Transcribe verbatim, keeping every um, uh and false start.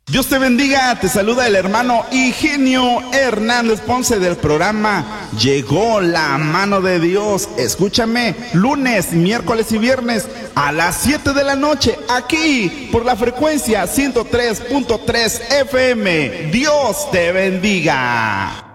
Dios te bendiga, te saluda el hermano Higinio Hernández Ponce del programa Llegó la Mano de Dios. Escúchame lunes, miércoles y viernes a las siete de la noche aquí por la frecuencia ciento tres punto tres F M. Dios te bendiga.